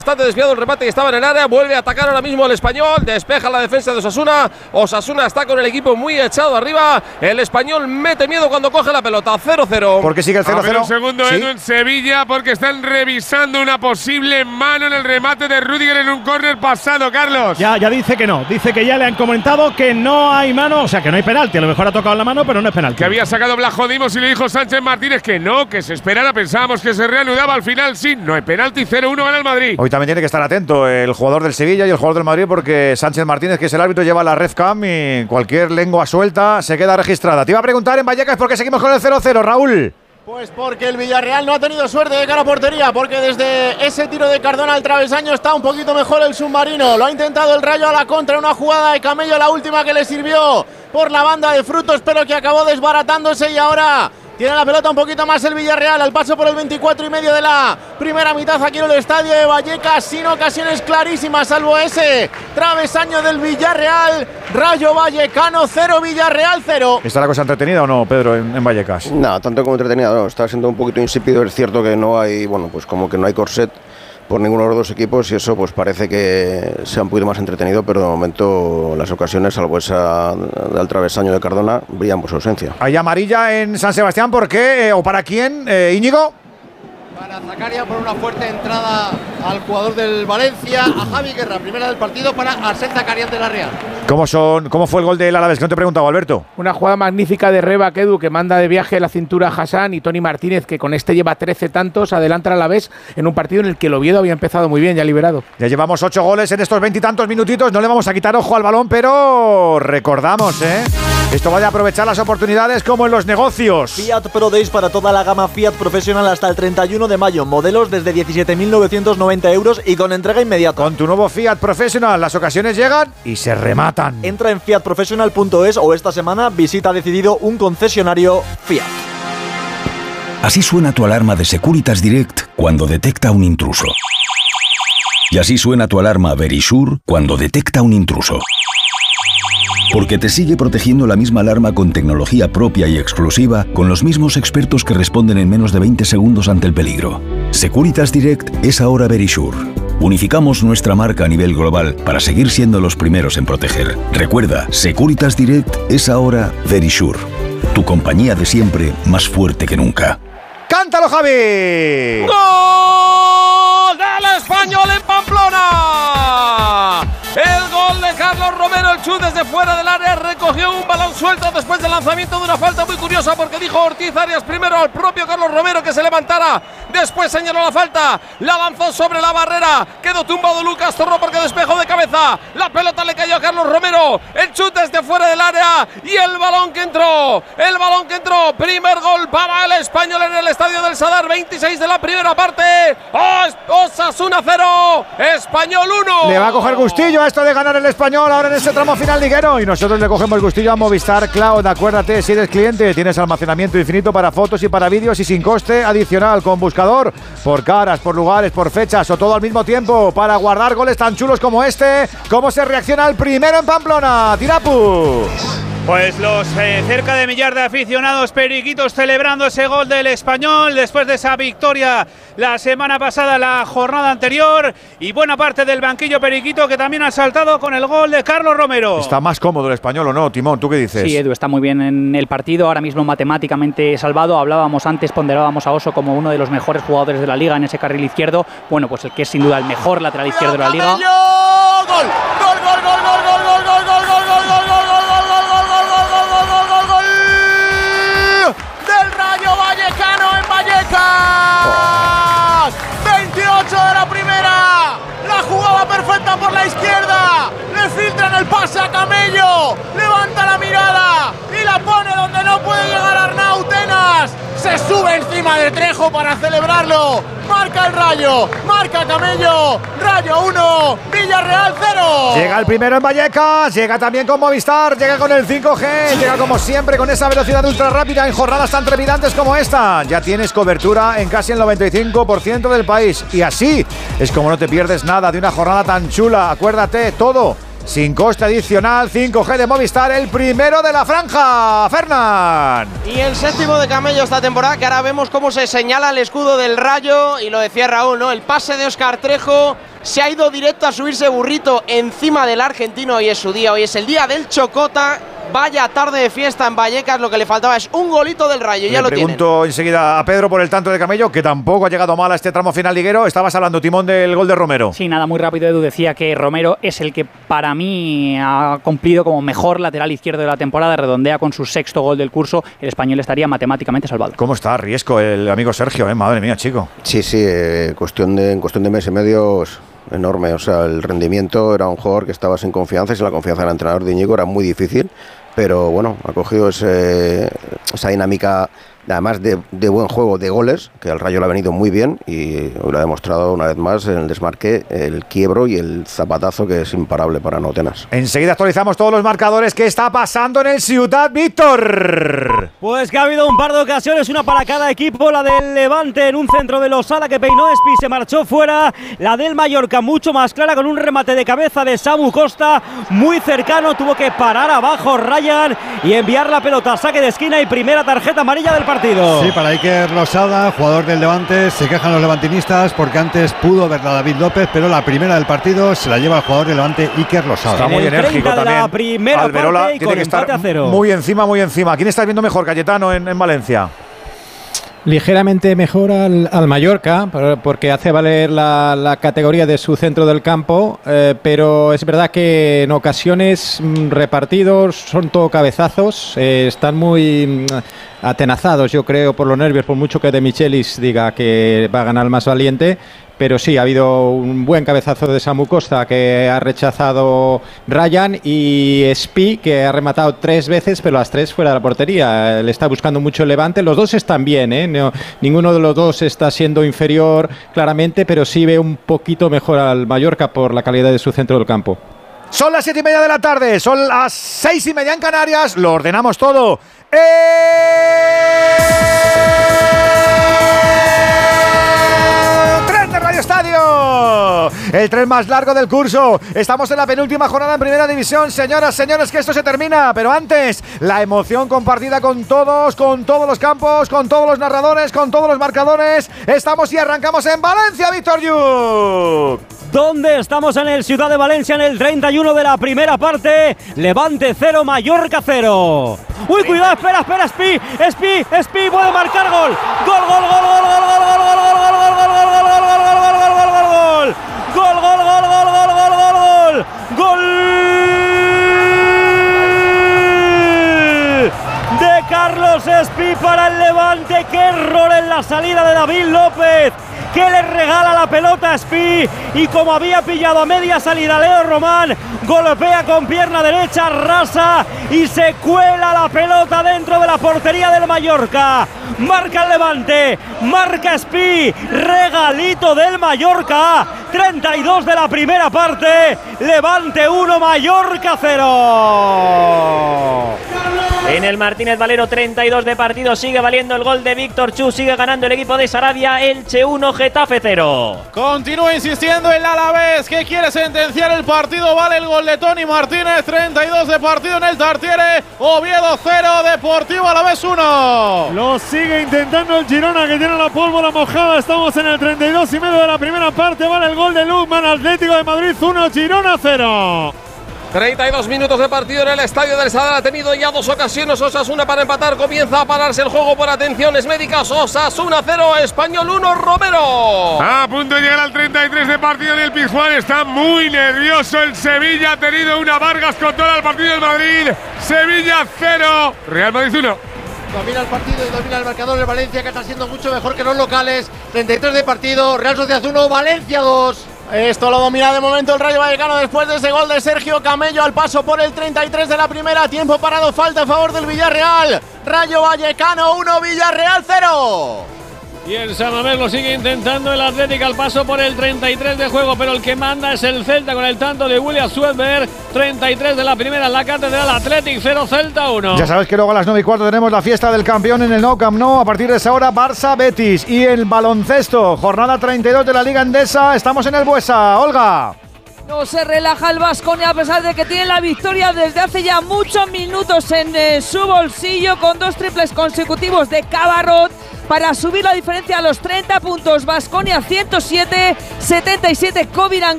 Bastante desviado el remate y estaba en el área. Vuelve a atacar ahora mismo el Español. Despeja la defensa de Osasuna. Osasuna está con el equipo muy echado arriba. El Español mete miedo cuando coge la pelota. 0-0. ¿Por qué sigue el 0-0? Un segundo, ¿Sí? Edu, en Sevilla, porque están revisando una posible mano en el remate de Rüdiger en un córner pasado, Carlos. Ya dice que no. Dice que ya le han comentado que no hay mano. O sea, que no hay penalti. A lo mejor ha tocado la mano, pero no es penalti. Que había sacado Blajo Dimos y le dijo Sánchez Martínez que no, que se esperara. Pensábamos que se reanudaba. Al final sí, no hay penalti. 0-1 gana el Madrid. Hoy también tiene que estar atento el jugador del Sevilla y el jugador del Madrid, porque Sánchez Martínez, que es el árbitro, lleva la RefCam y cualquier lengua suelta se queda registrada. Te iba a preguntar en Vallecas por qué seguimos con el 0-0, Raúl. Pues porque el Villarreal no ha tenido suerte de cara a portería, porque desde ese tiro de Cardona al travesaño está un poquito mejor el submarino. Lo ha intentado el Rayo a la contra, una jugada de Camello, la última que le sirvió por la banda de Frutos, pero que acabó desbaratándose, y ahora tiene la pelota un poquito más el Villarreal al paso por el 24 y medio de la primera mitad aquí en el estadio de Vallecas, sin ocasiones clarísimas salvo ese travesaño del Villarreal. Rayo Vallecano 0, Villarreal 0. ¿Está la cosa entretenida o no, Pedro, en Vallecas? No, tanto como entretenida, no. Está siendo un poquito insípido. Es cierto que no hay, bueno, pues como que no hay corset por ninguno de los dos equipos, y eso pues parece que sea un poquito más entretenido, pero de momento las ocasiones, salvo esa del travesaño de Cardona, brillan por su ausencia. Hay amarilla en San Sebastián, ¿por qué? ¿O para quién, Íñigo? Para Zakaria, por una fuerte entrada al jugador del Valencia, a Javi Guerra, primera del partido para Arsène Zakaria de la Real. ¿Cómo fue el gol del Alavés? Que no te he preguntado, Alberto. Una jugada magnífica de Reba Kedu, que manda de viaje la cintura a Hassan, y Toni Martínez, que con este lleva 13 tantos, adelanta al Alavés en un partido en el que el Oviedo había empezado muy bien, ya liberado. Ya llevamos 8 goles en estos 20 y tantos minutitos. No le vamos a quitar ojo al balón, pero recordamos, esto vaya a aprovechar las oportunidades como en los negocios. Fiat Pro Days para toda la gama Fiat Professional hasta el 31 de mayo. Modelos desde 17.990 euros y con entrega inmediata. Con tu nuevo Fiat Professional, las ocasiones llegan y se rematan. Entra en fiatprofessional.es o esta semana visita decidido un concesionario Fiat. Así suena tu alarma de Securitas Direct cuando detecta un intruso. Y así suena tu alarma Verisure cuando detecta un intruso. Porque te sigue protegiendo la misma alarma con tecnología propia y exclusiva, con los mismos expertos que responden en menos de 20 segundos ante el peligro. Securitas Direct es ahora Verisure. Unificamos nuestra marca a nivel global para seguir siendo los primeros en proteger. Recuerda, Securitas Direct es ahora Verisure. Tu compañía de siempre, más fuerte que nunca. ¡Cántalo, Javi! ¡Gol del Español en Pamplona! El gol de Carlos Romero, el chut desde fuera del área, recogió un balón suelto después del lanzamiento de una falta muy curiosa, porque dijo Ortiz Arias primero al propio Carlos Romero que se levantara, después señaló la falta, la lanzó sobre la barrera, quedó tumbado Lucas Torró porque despejó de cabeza, la pelota le cayó a Carlos Romero, el chut desde fuera del área y el balón que entró, primer gol para el Español en el estadio del Sadar, 26 de la primera parte. Osasuna 0, Español 1. Le va a coger gustillo a esto de ganar el Español ahora en ese tramo final liguero, y nosotros le cogemos gustillo a Movistar Cloud. Acuérdate, si eres cliente tienes almacenamiento infinito para fotos y para vídeos y sin coste adicional, con buscador por caras, por lugares, por fechas o todo al mismo tiempo, para guardar goles tan chulos como este. ¿Cómo se reacciona al primero en Pamplona? Tirapu. Pues los cerca de millar de aficionados periquitos celebrando ese gol del Español después de esa victoria la semana pasada, la jornada anterior, y buena parte del banquillo periquito que también ha saltado con el gol de Carlos Romero. ¿Está más cómodo el Español o no, Timón? ¿Tú qué dices? Sí, Edu, está muy bien en el partido, ahora mismo matemáticamente salvado. Hablábamos antes, ponderábamos a Oso como uno de los mejores jugadores de la liga en ese carril izquierdo. Bueno, pues el que es sin duda el mejor lateral izquierdo de la liga. ¡Gol! ¡Gol, gol, gol, gol, gol, gol, gol, gol, gol, gol, gol, gol, gol! Del Rayo Vallecano en Vallecas. 28 de la primera. La jugada perfecta por la izquierda. Le filtran el pase a Camello. Levanta la mirada y la pone donde no puede llegar Arnau Tenas. Se sube encima de Trejo para celebrarlo. Marca el Rayo, marca Camello. Rayo 1, Villarreal 0. Llega el primero en Vallecas, llega también con Movistar, llega con el 5G, llega como siempre con esa velocidad ultra rápida en jornadas tan trepidantes como esta. Ya tienes cobertura en casi el 95% del país, y así es como no te pierdes nada de una jornada tan chula. Acuérdate, todo sin coste adicional, 5G de Movistar, el primero de la franja. Fernán. Y el séptimo de Camello esta temporada, que ahora vemos cómo se señala el escudo del Rayo, y lo decía Raúl, ¿no? El pase de Óscar Trejo se ha ido directo a subirse burrito encima del argentino. Hoy es su día, hoy es el día del Chocota. Vaya tarde de fiesta en Vallecas, lo que le faltaba es un golito del Rayo, ya lo tiene. Le pregunto enseguida a Pedro por el tanto de Camello, que tampoco ha llegado mal a este tramo final liguero. Estabas hablando, Timón, del gol de Romero. Sí, nada, muy rápido. Edu decía que Romero es el que para mí ha cumplido como mejor lateral izquierdo de la temporada, redondea con su 6º gol del curso, el español estaría matemáticamente salvado. ¿Cómo está Riesco, el amigo Sergio? Madre mía, chico. Sí, en cuestión de mes y medio enorme, o sea, el rendimiento, era un jugador que estaba sin confianza, y sin la confianza del entrenador de Íñigo era muy difícil, pero bueno, ha cogido esa dinámica, además de buen juego, de goles, que al Rayo le ha venido muy bien, y hoy lo ha demostrado una vez más en el desmarque, el quiebro y el zapatazo, que es imparable para Notenas. Enseguida actualizamos todos los marcadores. ¿Qué está pasando en el Ciutat, Víctor? Pues que ha habido un par de ocasiones, una para cada equipo. La del Levante en un centro de Losada que peinó Espi, se marchó fuera. La del Mallorca mucho más clara, con un remate de cabeza de Samu Costa muy cercano, tuvo que parar abajo Ryan y enviar la pelota a saque de esquina, y primera tarjeta amarilla del partido. Sí, para Iker Losada, jugador del Levante. Se quejan los levantinistas porque antes pudo verla David López, pero la primera del partido se la lleva el jugador del Levante, Iker Losada. Está muy enérgico también. La primera Alberola parte, y tiene que estar muy encima. ¿Quién estás viendo mejor, Cayetano, en Valencia? Ligeramente mejor al Mallorca, porque hace valer la categoría de su centro del campo, pero es verdad que en ocasiones repartidos son todo cabezazos, están muy atenazados, yo creo, por los nervios, por mucho que De Michelis diga que va a ganar el más valiente. Pero sí, ha habido un buen cabezazo de Samu Costa que ha rechazado Ryan, y Espi, que ha rematado 3 veces, pero las 3 fuera de la portería. Le está buscando mucho el Levante. Los dos están bien, ¿eh? No, ninguno de los dos está siendo inferior claramente, pero sí ve un poquito mejor al Mallorca por la calidad de su centro del campo. Son las 7:30 de la tarde, son las 6:30 en Canarias. Lo ordenamos todo. Estadio, el tren más largo del curso. Estamos en la penúltima jornada en Primera División, señoras, señores, que esto se termina, pero antes la emoción compartida con todos los campos, con todos los narradores, con todos los marcadores. Estamos y arrancamos en Valencia, Víctor Lluc. ¿Dónde estamos? En el Ciudad de Valencia, en el 31 de la primera parte. Levante 0, Mallorca 0. Uy, cuidado, espera, Espi puede marcar gol. Gol. De Carlos Espi para el Levante. Qué error en la salida de David López, que le regala la pelota a Espi, y como había pillado a media salida Leo Román, golpea con pierna derecha, rasa y se cuela la pelota dentro de la portería del Mallorca. Marca el Levante, marca Espi, regalito del Mallorca. 32 de la primera parte, Levante 1, Mallorca 0. En el Martínez Valero, 32 de partido, sigue valiendo el gol de Víctor Chu, sigue ganando el equipo de Sarabia. Elche 1, Getafe 0. Continúa insistiendo el Alavés, que quiere sentenciar el partido. Vale el gol de Tony Martínez. 32 de partido en el Tartiere. Oviedo 0, Deportivo Alavés 1. Lo sigue intentando el Girona, que tiene la pólvora mojada. Estamos en el 32,5 de la primera parte. Vale el gol de Lukman. Atlético de Madrid 1, Girona 0. 32 minutos de partido en el estadio del Sadar. Ha tenido ya 2 ocasiones Osasuna para empatar. Comienza a pararse el juego por atenciones médicas. Osasuna 0, Español 1, Romero. A punto de llegar al 33 de partido en el Pizjuán. Está muy nervioso el Sevilla. Ha tenido una Vargas controla el partido del Madrid. Sevilla 0, Real Madrid 1. Domina el partido y domina el marcador de Valencia, que está siendo mucho mejor que los locales. 33 de partido, Real Sociedad 1, Valencia 2. Esto lo domina de momento el Rayo Vallecano después de ese gol de Sergio Camello al paso por el 33 de la primera. Tiempo parado, falta a favor del Villarreal. Rayo Vallecano 1, Villarreal 0. Y el San Mamés lo sigue intentando el Atlético al paso por el 33 de juego, pero el que manda es el Celta con el tanto de William Swedberg. 33 de la primera en la Catedral. Athletic 0, Celta 1. Ya sabes que luego a las 9:15 tenemos la fiesta del campeón en el Nou Camp Nou. A partir de esa hora, Barça-Betis. Y el baloncesto, jornada 32 de la Liga Endesa. Estamos en el Buesa. Olga. No se relaja el Baskonia a pesar de que tiene la victoria desde hace ya muchos minutos en su bolsillo, con 2 triples consecutivos de Cabarrot para subir la diferencia a los 30 puntos. Baskonia 107-77 Covirán.